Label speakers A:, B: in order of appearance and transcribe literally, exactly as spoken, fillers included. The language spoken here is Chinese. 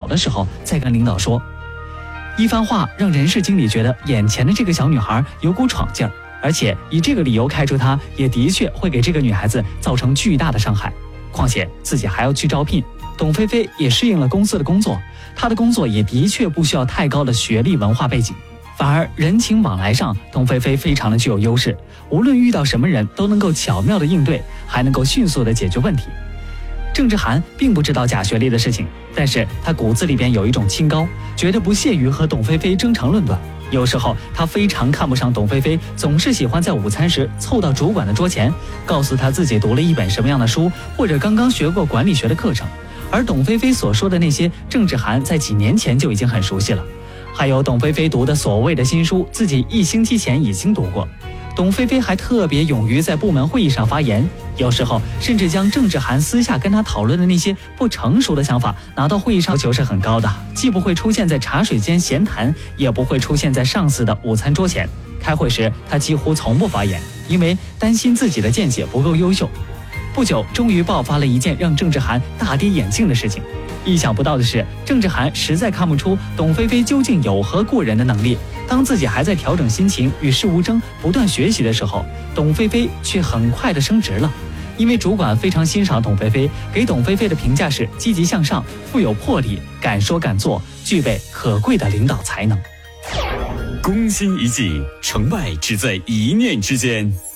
A: 的时候再跟领导说。一番话让人事经理觉得眼前的这个小女孩有股闯劲儿，而且以这个理由开除她，也的确会给这个女孩子造成巨大的伤害。况且自己还要去招聘，董菲菲也适应了公司的工作，她的工作也的确不需要太高的学历文化背景，反而人情往来上，董菲菲非常的具有优势，无论遇到什么人都能够巧妙的应对，还能够迅速的解决问题。郑志涵并不知道假学历的事情，但是他骨子里边有一种清高，觉得不屑于和董菲菲争长论短。有时候他非常看不上董菲菲，总是喜欢在午餐时凑到主管的桌前，告诉他自己读了一本什么样的书，或者刚刚学过管理学的课程。而董菲菲所说的那些，郑志涵在几年前就已经很熟悉了。还有董菲菲读的所谓的新书，自己一星期前已经读过。董菲菲还特别勇于在部门会议上发言，有时候甚至将郑志涵私下跟他讨论的那些不成熟的想法拿到会议上，要求是很高的，既不会出现在茶水间闲谈，也不会出现在上司的午餐桌前。开会时他几乎从不发言，因为担心自己的见解不够优秀。不久，终于爆发了一件让郑志涵大跌眼镜的事情。意想不到的是，郑志涵实在看不出董菲菲究竟有何过人的能力。当自己还在调整心情、与世无争、不断学习的时候，董菲菲却很快的升职了。因为主管非常欣赏董菲菲，给董菲菲的评价是积极向上、富有魄力、敢说敢做，具备可贵的领导才能。
B: 攻心一计，成败只在一念之间。